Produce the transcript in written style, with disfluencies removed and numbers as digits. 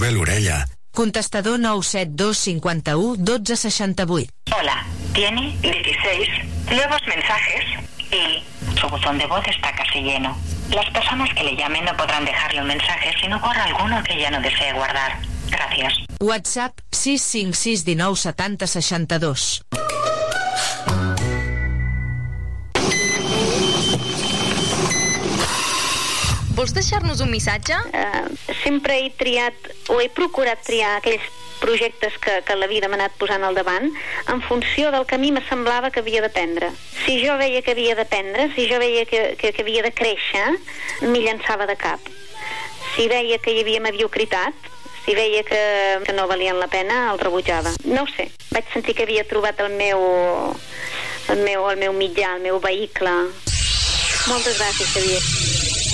sube l'orella. Contestador 972 51 12 68. Hola, tiene 16 nuevos mensajes y su buzón de voz está casi lleno. Las personas que le llamen no podrán dejarle un mensaje si no borra alguno que ya no desee guardar. Gracias. WhatsApp 656 19 70 62. Vols deixar-nos un missatge? Sempre he triat, o he procurat triar aquells projectes que la vida m'ha anat posant al davant en funció del que a mi me semblava que havia d'aprendre. Si jo veia que havia d'aprendre, si jo veia que havia de créixer, m'hi llançava de cap. Si veia que hi havia mediocritat, si veia que no valien la pena, el rebutjava. No ho sé, vaig sentir que havia trobat el meu mitjà, el meu vehicle. Moltes gràcies, Xavier.